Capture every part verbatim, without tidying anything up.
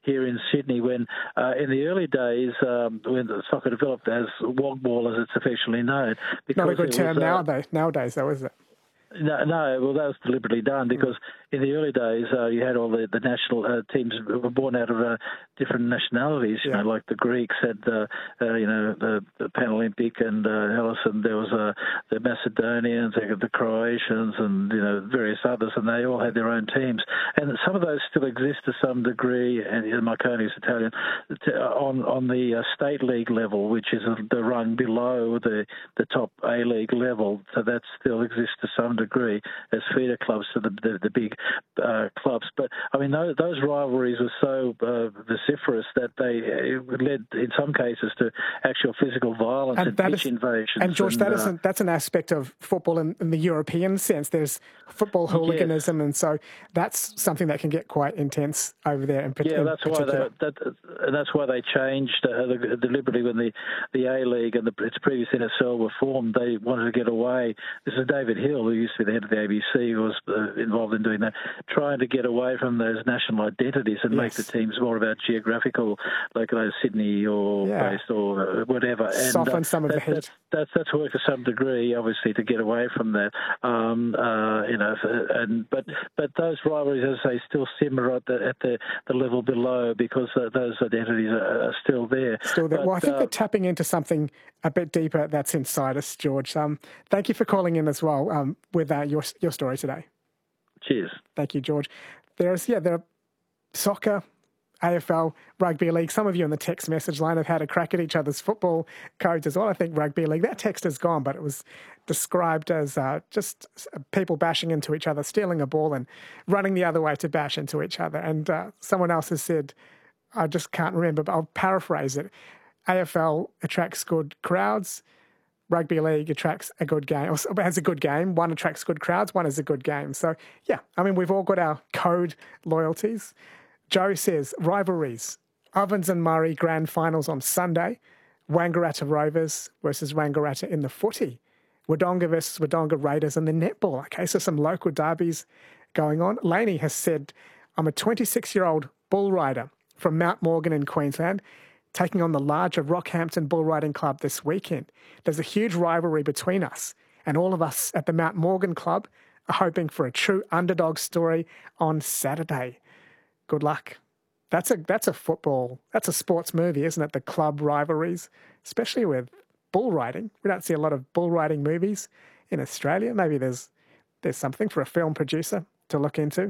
here in Sydney when uh, in the early days um, when the soccer developed as wogball as it's affectionately known. Not a good term was, uh, nowadays, nowadays though, is it? No, no, well, that was deliberately done because mm. in the early days uh, you had all the, the national uh, teams were born out of uh, different nationalities, you yeah. know, like the Greeks had, uh, uh, you know, the, the Panolympic and uh, Hellas, and there was uh, the Macedonians, the Croatians, and, you know, various others, and they all had their own teams. And some of those still exist to some degree, and you know, Marconi's Italian, to, on, on the uh, state league level, which is the rung below the, the top A-League level, so that still exists to some degree as feeder clubs to the the, the big uh, clubs. But I mean, those, those rivalries were so uh, vociferous that they uh, led, in some cases, to actual physical violence and, and pitch is, invasions. And George, and, that uh, isn't, that's an aspect of football in, in the European sense. There's football hooliganism, yes. and so that's something that can get quite intense over there. In, yeah, in that's particular. why they that, and that's why they changed uh, the, deliberately when the the A League and the, its previous N S L were formed. They wanted to get away. This is David Hill, who used to be the head of the A B C, who was uh, involved in doing that, trying to get away from those national identities and yes. make the teams more about geographical, like uh, Sydney or yeah. based or uh, whatever. Soften and, uh, some of that, the heat. That's, that's that's worked to some degree, obviously, to get away from that. Um, uh, you know, and but but those rivalries, as I say, still simmer at the at the, the level below because uh, those identities are, are still there. Still there. But, well, I think uh, they're tapping into something a bit deeper that's inside us, George. Um, thank you for calling in as well um, with uh, your your story today. Cheers. Thank you, George. There's yeah, there are soccer, A F L, rugby league. Some of you on the text message line have had a crack at each other's football codes as well. I think rugby league, that text is gone, but it was described as uh, just people bashing into each other, stealing a ball and running the other way to bash into each other. And uh, someone else has said, I just can't remember, but I'll paraphrase it. A F L attracts good crowds. Rugby league attracts a good game, or has a good game. One attracts good crowds, one is a good game. So, yeah, I mean, we've all got our code loyalties. Joe says, rivalries. Ovens and Murray grand finals on Sunday. Wangaratta Rovers versus Wangaratta in the footy. Wodonga versus Wodonga Raiders in the netball. Okay, so some local derbies going on. Laney has said, I'm a twenty-six-year-old bull rider from Mount Morgan in Queensland, taking on the larger Rockhampton Bull Riding Club this weekend. There's a huge rivalry between us, and all of us at the Mount Morgan Club are hoping for a true underdog story on Saturday. Good luck. That's a that's a football, that's a sports movie, isn't it? The club rivalries, especially with bull riding. We don't see a lot of bull riding movies in Australia. Maybe there's there's something for a film producer to look into.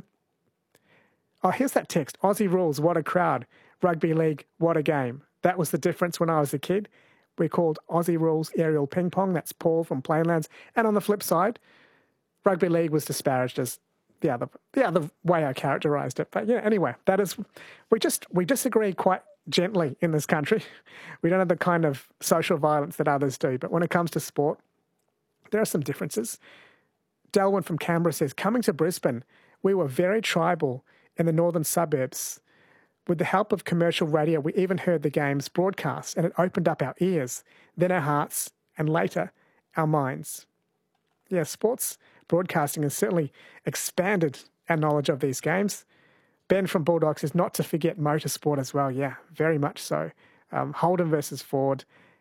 Oh, here's that text. Aussie rules, what a crowd. Rugby league, what a game. That was the difference when I was a kid. We called Aussie rules aerial ping pong. That's Paul from Plainlands. And on the flip side, rugby league was disparaged as the other the other way I characterised it. But yeah, anyway, that is we just we disagree quite gently in this country. We don't have the kind of social violence that others do. But when it comes to sport, there are some differences. Delwyn from Canberra says, coming to Brisbane, we were very tribal in the northern suburbs. With the help of commercial radio, we even heard the games broadcast, and it opened up our ears, then our hearts, and later our minds. Yeah, sports broadcasting has certainly expanded our knowledge of these games. Ben from Bulldogs says not to forget motorsport as well. Yeah, very much so. Um, Holden versus Ford.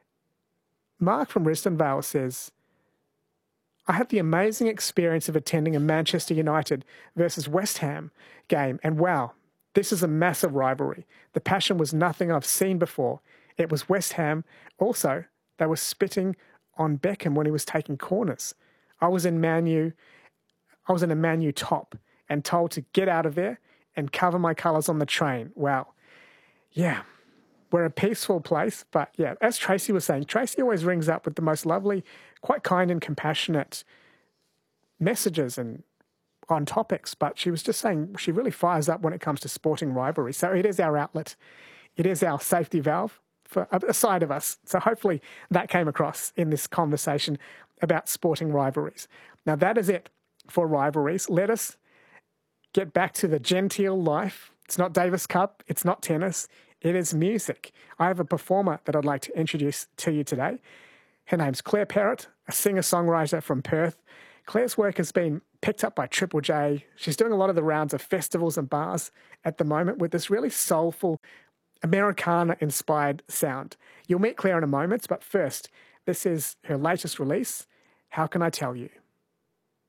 Mark from Ristonvale says, I had the amazing experience of attending a Manchester United versus West Ham game, and wow, this is a massive rivalry. The passion was nothing I've seen before. It was West Ham. Also, they were spitting on Beckham when he was taking corners. I was in Man U. I was in a Man U top and told to get out of there and cover my colours on the train. Wow. Yeah, we're a peaceful place, but yeah, as Tracy was saying, Tracy always rings up with the most lovely, quite kind and compassionate messages and on topics, but she was just saying she really fires up when it comes to sporting rivalry. So it is our outlet. It is our safety valve for a side of us. So hopefully that came across in this conversation about sporting rivalries. Now that is it for rivalries. Let us get back to the genteel life. It's not Davis Cup. It's not tennis. It is music. I have a performer that I'd like to introduce to you today. Her name's Claire Perrott, a singer-songwriter from Perth. Claire's work has been picked up by Triple J. She's doing a lot of the rounds of festivals and bars at the moment with this really soulful, Americana-inspired sound. You'll meet Claire in a moment, but first, this is her latest release, How Can I Tell You?